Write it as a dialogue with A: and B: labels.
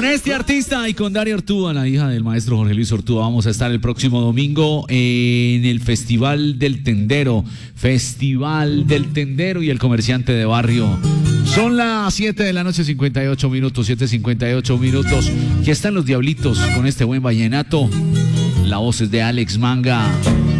A: Con este artista y con Daria Ortúa, la hija del maestro Jorge Luis Ortúa, vamos a estar el próximo domingo en el Festival del Tendero. Festival del Tendero y el Comerciante de Barrio. Son las 7 de la noche, 58 minutos, 7:58 minutos. Aquí están los Diablitos con este buen vallenato. La voz es de Alex Manga.